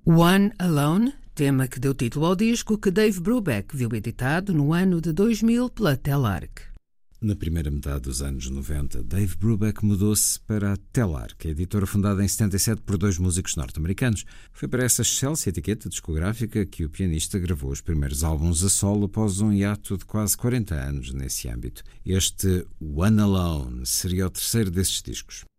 One Alone, tema que deu título ao disco que Dave Brubeck viu editado no ano de 2000 pela Telarc. Na primeira metade dos anos 90, Dave Brubeck mudou-se para a Telarc, a editora fundada em 77 por dois músicos norte-americanos. Foi para essa excelsa etiqueta discográfica que o pianista gravou os primeiros álbuns a solo após um hiato de quase 40 anos nesse âmbito. Este One Alone seria o terceiro desses discos.